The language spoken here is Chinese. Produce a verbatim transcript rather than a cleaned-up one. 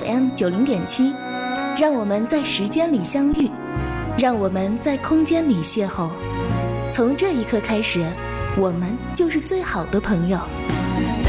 M 九零点七，让我们在时间里相遇，让我们在空间里邂逅。从这一刻开始，我们就是最好的朋友。